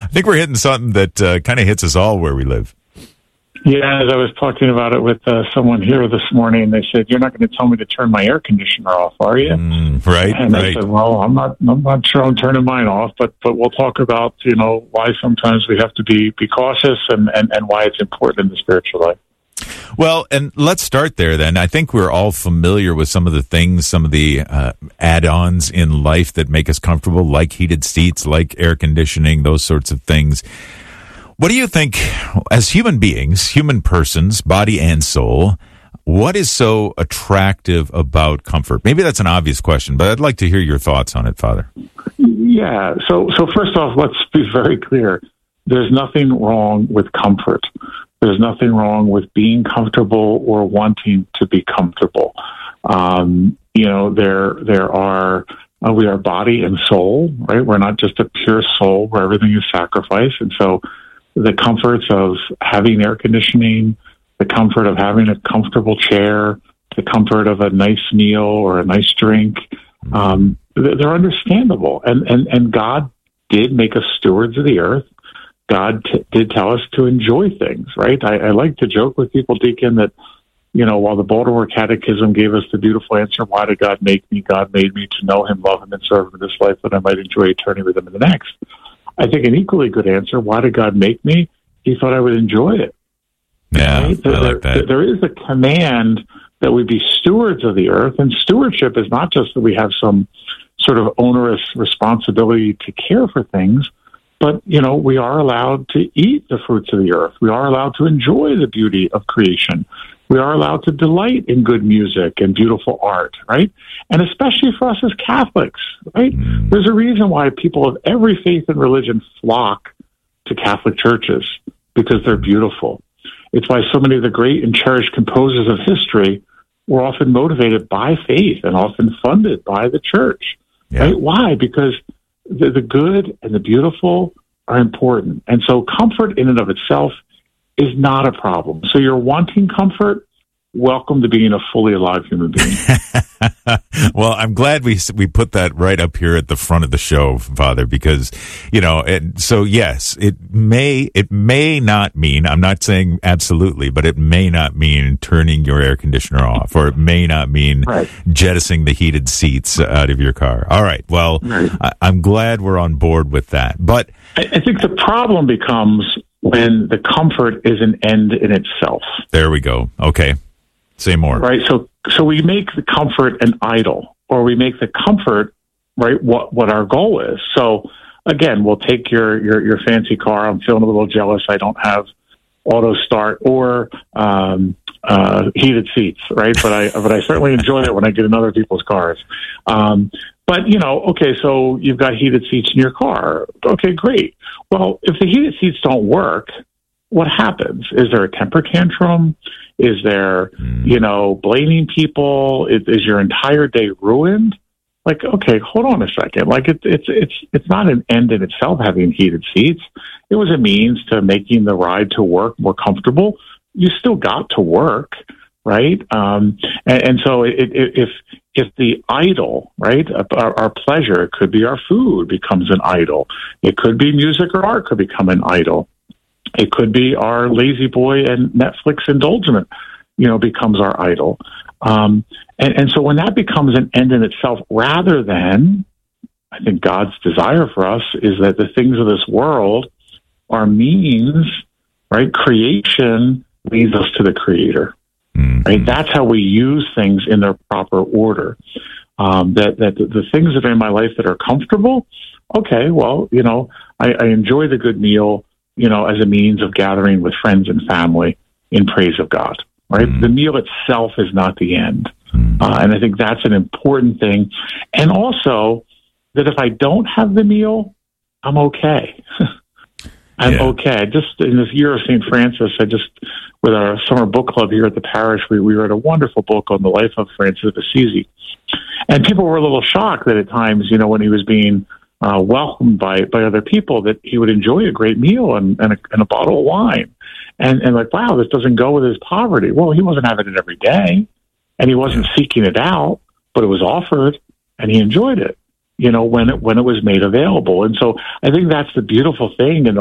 think we're hitting something that kind of hits us all where we live. Yeah, as I was talking about it with someone here this morning, they said, "You're not going to tell me to turn my air conditioner off, are you?" Right. And I said, "Well, I'm not sure I'm turning mine off, but we'll talk about why sometimes we have to be cautious and why it's important in the spiritual life." Well, and let's start there then. I think we're all familiar with some of the things, some of the add-ons in life that make us comfortable, like heated seats, like air conditioning, those sorts of things. What do you think, as human beings, human persons, body and soul, what is so attractive about comfort? Maybe that's an obvious question, but I'd like to hear your thoughts on it, Father. Yeah, so first off, let's be very clear. There's nothing wrong with comfort. There's nothing wrong with being comfortable or wanting to be comfortable. We are body and soul, right? We're not just a pure soul where everything is sacrifice. And so the comforts of having air conditioning, the comfort of having a comfortable chair, the comfort of a nice meal or a nice drink, they're understandable. And God did make us stewards of the earth. God did tell us to enjoy things, right? I like to joke with people, Deacon, that, while the Baltimore Catechism gave us the beautiful answer, why did God make me? God made me to know him, love him, and serve him in this life, that I might enjoy eternity with him in the next. I think an equally good answer, why did God make me? He thought I would enjoy it. Yeah, right? I like that. There is a command that we be stewards of the earth, and stewardship is not just that we have some sort of onerous responsibility to care for things, but, we are allowed to eat the fruits of the earth. We are allowed to enjoy the beauty of creation. We are allowed to delight in good music and beautiful art, right? And especially for us as Catholics, right? There's a reason why people of every faith and religion flock to Catholic churches, because they're beautiful. It's why so many of the great and cherished composers of history were often motivated by faith and often funded by the church, right? Why? Because the good and the beautiful are important. And so comfort in and of itself is not a problem. So you're wanting comfort, welcome to being a fully alive human being. Well, I'm glad we put that right up here at the front of the show, Father, because, so yes, it may not mean, I'm not saying absolutely, but it may not mean turning your air conditioner off, or it may not mean jettisoning the heated seats out of your car. All right. Well, I'm glad we're on board with that. But I think the problem becomes when the comfort is an end in itself. There we go. Okay. Say more. Right. So we make the comfort an idol, or we make the comfort, right, what our goal is. So again, we'll take your fancy car. I'm feeling a little jealous. I don't have auto start or heated seats, right? But I certainly enjoy it when I get in other people's cars. But okay, so you've got heated seats in your car. Okay, great. Well, if the heated seats don't work, what happens? Is there a temper tantrum? Is there, blaming people? Is your entire day ruined? Like, okay, hold on a second. Like, it's not an end in itself having heated seats. It was a means to making the ride to work more comfortable. You still got to work, right? And so if the idol, right, our pleasure, it could be our food, becomes an idol. It could be music or art could become an idol. It could be our lazy boy and Netflix indulgence, becomes our idol. And so when that becomes an end in itself, rather than, I think God's desire for us is that the things of this world are means, right? Creation leads us to the Creator, right? That's how we use things in their proper order. That the things that are in my life that are comfortable, okay, well, I enjoy the good meal, as a means of gathering with friends and family in praise of God, right? The meal itself is not the end. And I think that's an important thing. And also that if I don't have the meal, I'm okay. I'm okay. Just in this year of St. Francis, with our summer book club here at the parish, we read a wonderful book on the life of Francis of Assisi. And people were a little shocked that at times, when he was being welcomed by other people, that he would enjoy a great meal and a bottle of wine. And like, wow, this doesn't go with his poverty. Well, he wasn't having it every day, and he wasn't seeking it out, but it was offered, and he enjoyed it, when it was made available. And so I think that's the beautiful thing. And